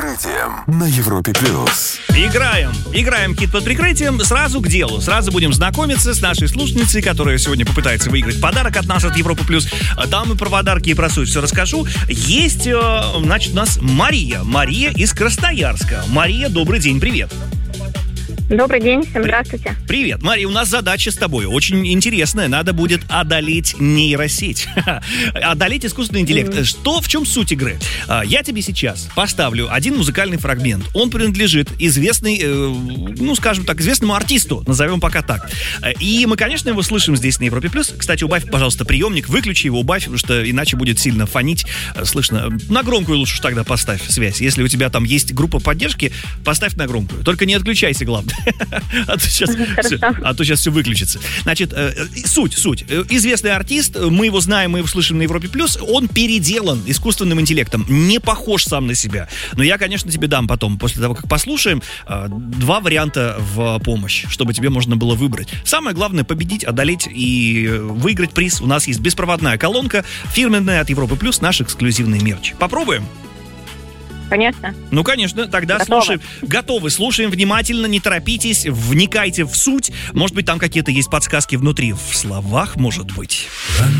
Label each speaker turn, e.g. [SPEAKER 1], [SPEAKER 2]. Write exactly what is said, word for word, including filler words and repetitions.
[SPEAKER 1] прикрытием» на Европе плюс.
[SPEAKER 2] Играем, играем хит под прикрытием. Сразу к делу. Сразу будем знакомиться с нашей слушательницей, которая сегодня попытается выиграть подарок от нас, от Европы плюс. Там и про подарки, и про суть все расскажу. Есть, значит, у нас Мария. Мария из Красноярска. Мария, добрый день, привет.
[SPEAKER 3] Добрый день, всем здравствуйте.
[SPEAKER 2] Привет, Мария, у нас задача с тобой очень интересная. Надо будет одолеть нейросеть. Одолеть искусственный интеллект. Mm-hmm. Что, в чем суть игры? Я тебе сейчас поставлю один музыкальный фрагмент. Он принадлежит известный, ну, скажем так, известному артисту. Назовем пока так. И мы, конечно, его слышим здесь на Европе плюс. Кстати, убавь, пожалуйста, приемник, выключи его, убавь, потому что иначе будет сильно фонить. Слышно. На громкую лучше тогда поставь связь. Если у тебя там есть группа поддержки, поставь на громкую. Только не отключайся, главное. А то сейчас все, а то сейчас все выключится. Значит, э, суть, суть. Известный артист, мы его знаем, мы его слышим на Европе плюс. Он переделан искусственным интеллектом, не похож сам на себя. Но я, конечно, тебе дам потом, после того, как послушаем, э, два варианта в помощь, чтобы тебе можно было выбрать. Самое главное — победить, одолеть и выиграть приз. У нас есть беспроводная колонка, фирменная от Европы плюс, наш эксклюзивный мерч. Попробуем?
[SPEAKER 3] Конечно.
[SPEAKER 2] Ну, конечно, тогда
[SPEAKER 3] Готовы.
[SPEAKER 2] слушаем. Готовы, слушаем внимательно, не торопитесь, вникайте в суть. Может быть, там какие-то есть подсказки внутри. В словах, может быть.